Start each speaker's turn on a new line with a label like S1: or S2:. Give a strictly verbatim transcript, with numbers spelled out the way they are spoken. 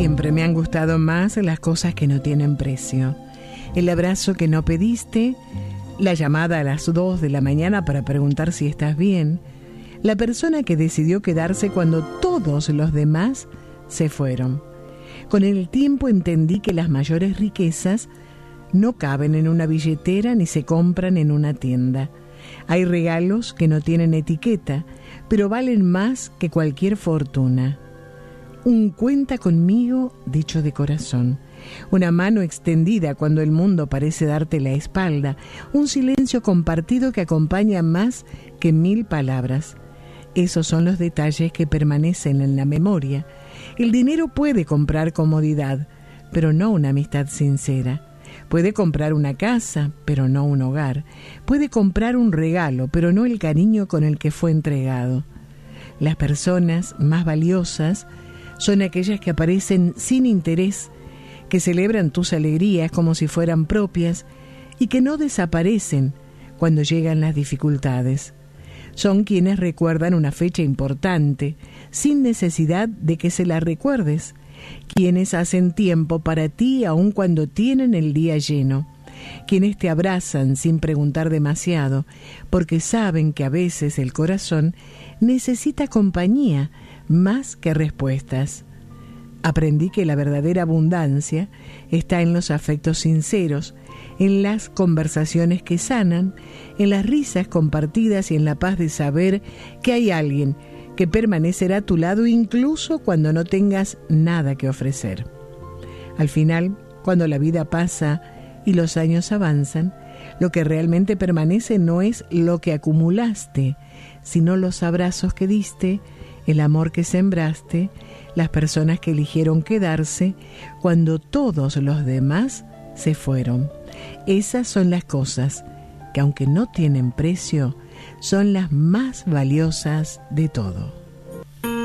S1: Siempre me han gustado más las cosas que no tienen precio. El abrazo que no pediste, la llamada a las dos de la mañana para preguntar si estás bien, la persona que decidió quedarse cuando todos los demás se fueron. Con el tiempo entendí que las mayores riquezas no caben en una billetera ni se compran en una tienda. Hay regalos que no tienen etiqueta, pero valen más que cualquier fortuna. Un cuenta conmigo dicho de corazón, una mano extendida cuando el mundo parece darte la espalda, un silencio compartido que acompaña más que mil palabras. Esos son los detalles que permanecen en la memoria. El dinero puede comprar comodidad, pero no una amistad sincera. Puede comprar una casa, pero no un hogar. Puede comprar un regalo, pero no el cariño con el que fue entregado. Las personas más valiosas son aquellas que aparecen sin interés, que celebran tus alegrías como si fueran propias y que no desaparecen cuando llegan las dificultades. Son quienes recuerdan una fecha importante sin necesidad de que se la recuerdes, quienes hacen tiempo para ti aun cuando tienen el día lleno, quienes te abrazan sin preguntar demasiado, porque saben que a veces el corazón necesita compañía más que respuestas. Aprendí que la verdadera abundancia está en los afectos sinceros, en las conversaciones que sanan, en las risas compartidas y en la paz de saber que hay alguien que permanecerá a tu lado incluso cuando no tengas nada que ofrecer. Al final, cuando la vida pasa y los años avanzan, lo que realmente permanece no es lo que acumulaste, sino los abrazos que diste, el amor que sembraste, las personas que eligieron quedarse cuando todos los demás se fueron. Esas son las cosas que, aunque no tienen precio, son las más valiosas de todo.